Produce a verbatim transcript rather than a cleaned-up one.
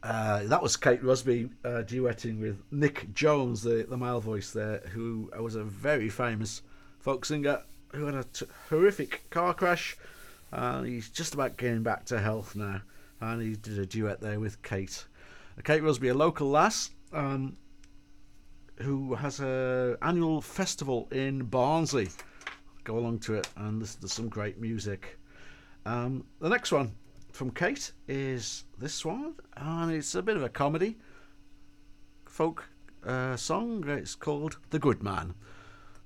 Uh, that was Kate Rusby uh, duetting with Nick Jones, the, the male voice there, who was a very famous folk singer who had a t- horrific car crash, and he's just about getting back to health now. And he did a duet there with Kate. Uh, Kate Rusby, a local lass, um, who has a annual festival in Barnsley. Go along to it and listen to some great music. Um, the next one from Kate is this one, and it's a bit of a comedy folk uh, song. It's called The Good Man.